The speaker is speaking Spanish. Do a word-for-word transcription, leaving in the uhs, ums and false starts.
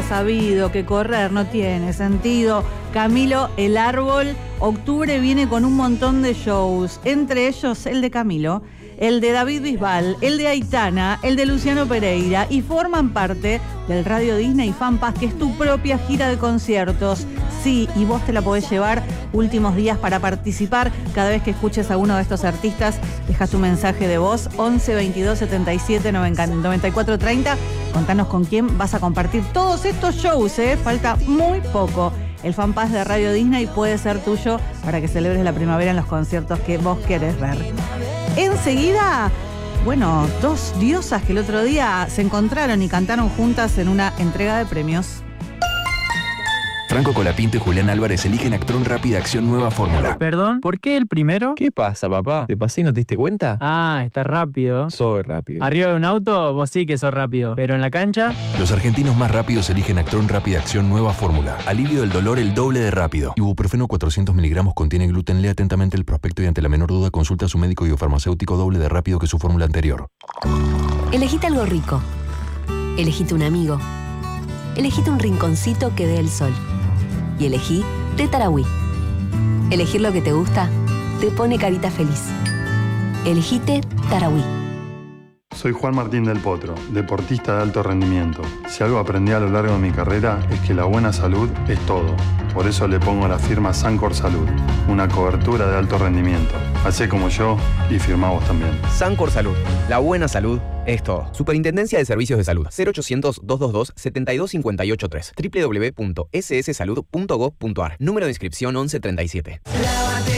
sabido que correr no tiene sentido. Camilo el Árbol, octubre viene con un montón de shows, entre ellos el de Camilo, el de David Bisbal, el de Aitana, el de Luciano Pereira, y forman parte del Radio Disney Fan Pass, que es tu propia gira de conciertos. Sí, y vos te la podés llevar últimos días para participar. Cada vez que escuches a uno de estos artistas, dejas tu mensaje de voz, once veintidós setenta y siete noventa y cuatro treinta. Contanos con quién vas a compartir todos estos shows, ¿eh? Falta muy poco. El Fan Pass de Radio Disney puede ser tuyo para que celebres la primavera en los conciertos que vos querés ver. Enseguida, bueno, dos diosas que el otro día se encontraron y cantaron juntas en una entrega de premios. Franco Colapinto y Julián Álvarez eligen Actron Rápida Acción Nueva Fórmula. Perdón, ¿por qué el primero? ¿Qué pasa, papá? ¿Te pasé y no te diste cuenta? Ah, está rápido. Soy rápido. Arriba de un auto, vos sí que sos rápido. Pero en la cancha... Los argentinos más rápidos eligen Actron Rápida Acción Nueva Fórmula. Alivio del dolor el doble de rápido. Ibuprofeno cuatrocientos miligramos contiene gluten. Lea atentamente el prospecto y ante la menor duda consulta a su médico y o farmacéutico doble de rápido que su fórmula anterior. Elegite algo rico. Elegite un amigo. Elegite un rinconcito que dé el sol. Y elegí Té Tarahui. Elegir lo que te gusta te pone carita feliz. Elegí Té Tarahui. Soy Juan Martín del Potro, deportista de alto rendimiento. Si algo aprendí a lo largo de mi carrera es que la buena salud es todo. Por eso le pongo la firma Sancor Salud, una cobertura de alto rendimiento. Hacé como yo y firmá vos también. Sancor Salud, la buena salud es todo. Superintendencia de Servicios de Salud, cero ochocientos, doscientos veintidós, setenta y dos cincuenta y ocho tres, doble u doble u doble u punto ese ese salud punto gov punto ar. Número de inscripción once treinta y siete. Lávate